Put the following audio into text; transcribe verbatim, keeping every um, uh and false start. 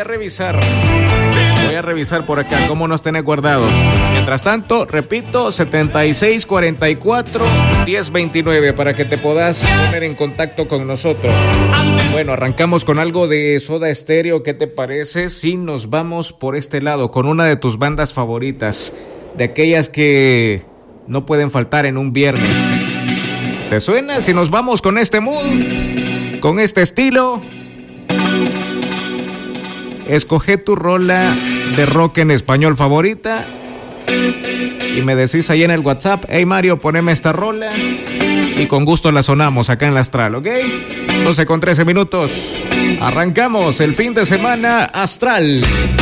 revisar. Voy a revisar por acá cómo nos tenés guardados. Mientras tanto, repito, setenta y seis cuarenta y cuatro diez veintinueve para que te puedas poner en contacto con nosotros. Bueno, arrancamos con algo de Soda Stereo. ¿Qué te parece si nos vamos por este lado con una de tus bandas favoritas? De aquellas que no pueden faltar en un viernes. ¿Te suena si nos vamos con este mood? Con este estilo. Escoge tu rola de rock en español favorita y me decís ahí en el WhatsApp: hey Mario, poneme esta rola, y con gusto la sonamos acá en la Astral, ¿ok? doce con trece minutos. Arrancamos el fin de semana astral.